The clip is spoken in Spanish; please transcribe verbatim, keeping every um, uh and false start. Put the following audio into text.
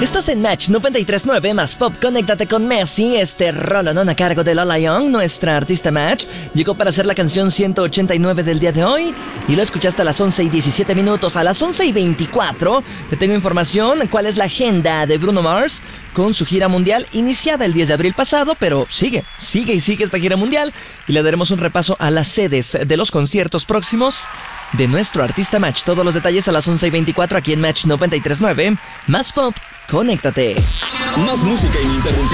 Estás en Match noventa y tres punto nueve más Pop. Conéctate con Messi. Este rolonón a cargo de Lola Young, nuestra artista Match, llegó para hacer la canción ciento ochenta y nueve del día de hoy y lo escuchaste a las once y diecisiete minutos. A las once y veinticuatro te tengo información cuál es la agenda de Bruno Mars con su gira mundial iniciada el diez de abril pasado, pero sigue, sigue y sigue esta gira mundial y le daremos un repaso a las sedes de los conciertos próximos de nuestro artista Match. Todos los detalles a las once y veinticuatro aquí en Match noventa y tres punto nueve más Pop. Conéctate. Más música ininterrumpida.